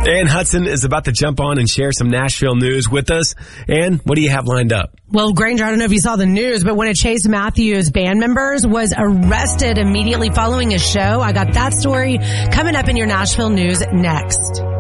Ann Hudson is about to jump on and share some Nashville news with us. Ann, what do you have lined up? Well, Granger, I don't know if you saw the news, but one of Chase Matthews' band members was arrested immediately following his show. I got that story coming up in your Nashville news next.